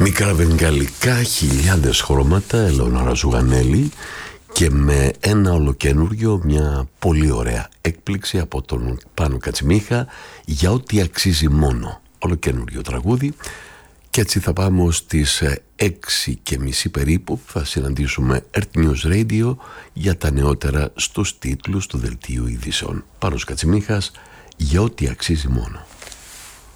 Μικρά βενγαλικά, χιλιάδες χρώματα, Ελεονόρα Ζουγανέλη, και με ένα ολοκένουργιο, μια πολύ ωραία έκπληξη από τον Πάνο Κατσιμίχα, για ό,τι αξίζει μόνο. Ολοκένουργιο τραγούδι. Και έτσι θα πάμε στις 6:30 περίπου. Θα συναντήσουμε Earth News Radio για τα νεότερα στους τίτλους του δελτίου ειδήσεων. Πάνος Κατσιμίχας, για ό,τι αξίζει μόνο.